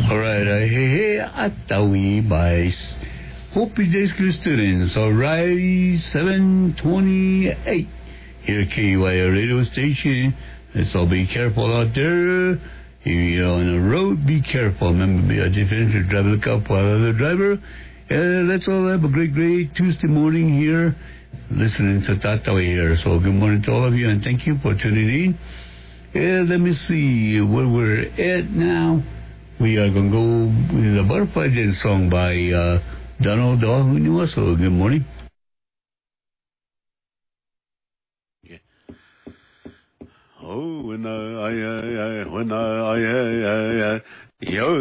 Alright, hey, Atawi by Hopi Days students. Alright, 728. Here, KYO radio station. Let's all be careful out there. If you're on the road, be careful. Remember, be a differential driver, look out for other driver. Let's all have a great Tuesday morning here, listening to Tatawi here. So good morning to all of you, and thank you for tuning in. Let me see where we're at now. We are going to go with a Butterfly Dance song by Donald Dawhunua. So good morning. Yeah. Oh, when I yo.